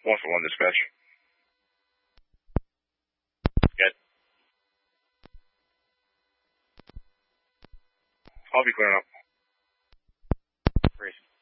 141 dispatch. Good. I'll be clearing up. Race.